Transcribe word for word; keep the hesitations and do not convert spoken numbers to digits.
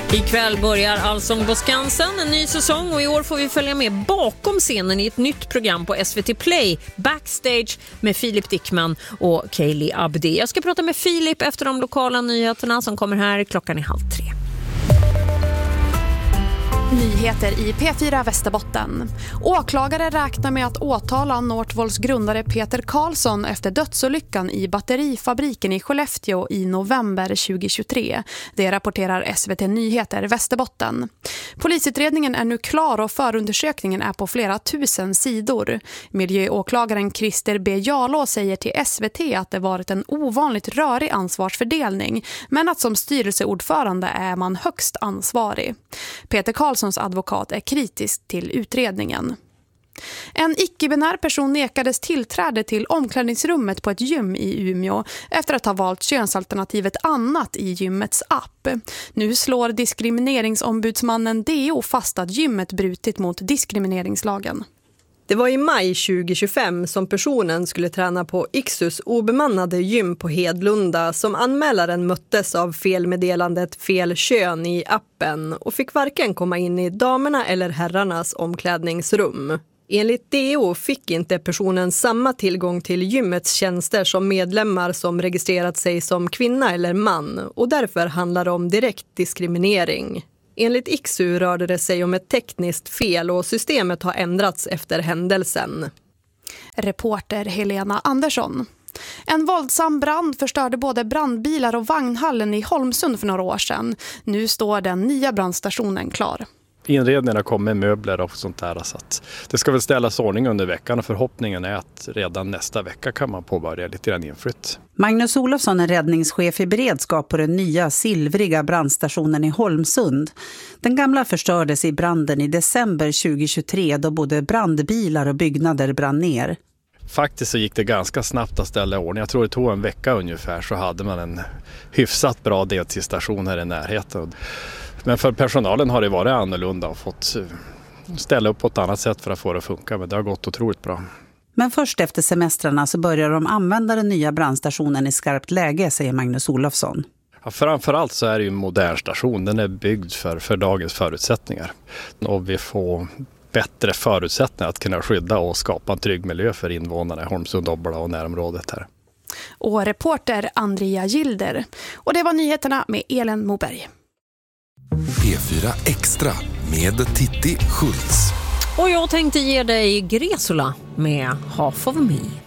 Ikväll börjar Allsång på Skansen, en ny säsong, och i år får vi följa med bakom scenen i ett nytt program på S V T Play, Backstage, med Filip Dickman och Kaylee Abdi. Jag ska prata med Filip efter de lokala nyheterna som kommer här klockan i halv tre. Nyheter i P fyra Västerbotten. Åklagare räknar med att åtala Northvolts grundare Peter Karlsson efter dödsolyckan i batterifabriken i Skellefteå i november tjugohundratjugotre. Det rapporterar S V T Nyheter Västerbotten. Polisutredningen är nu klar och förundersökningen är på flera tusen sidor. Miljöåklagaren Christer B. Jalå säger till S V T att det varit en ovanligt rörig ansvarsfördelning, men att som styrelseordförande är man högst ansvarig. Peter Karlsson advokat är kritisk till utredningen. En icke-binär person nekades tillträde till omklädningsrummet på ett gym i Umeå efter att ha valt könsalternativet annat i gymmets app. Nu slår diskrimineringsombudsmannen D O fast att gymmet brutit mot diskrimineringslagen. Det var i maj tjugohundratjugofem som personen skulle träna på Ixus obemannade gym på Hedlunda som anmälaren möttes av felmeddelandet fel kön i appen och fick varken komma in i damerna eller herrarnas omklädningsrum. Enligt D O fick inte personen samma tillgång till gymmets tjänster som medlemmar som registrerat sig som kvinna eller man, och därför handlar det om direkt diskriminering. Enligt Ixu rörde det sig om ett tekniskt fel och systemet har ändrats efter händelsen. Reporter Helena Andersson. En våldsam brand förstörde både brandbilar och vagnhallen i Holmsund för några år sedan. Nu står den nya brandstationen klar. Inredningarna kommer med möbler och sånt där, så att det ska väl ställas ordning under veckan, och förhoppningen är att redan nästa vecka kan man påbörja lite grann inflytt. Magnus Olofsson är räddningschef i beredskap på den nya silvriga brandstationen i Holmsund. Den gamla förstördes i branden i december tjugohundratjugotre då både brandbilar och byggnader brann ner. Faktiskt så gick det ganska snabbt att ställa ordning. Jag tror det tog en vecka ungefär så hade man en hyfsat bra deltidsstation här i närheten. Men för personalen har det varit annorlunda och fått ställa upp på ett annat sätt för att få det att funka. Men det har gått otroligt bra. Men först efter semestrarna så börjar de använda den nya brandstationen i skarpt läge, säger Magnus Olofsson. Ja, framförallt så är det ju en modern station. Den är byggd för, för dagens förutsättningar. Och vi får bättre förutsättningar att kunna skydda och skapa en trygg miljö för invånarna i Holmsund, Obbola och närområdet här. Och reporter Andrea Gilder. Och det var nyheterna med Elin Moberg. P fyra Extra med Titti Schultz. Och jag tänkte ge dig Gresola med Half of Me.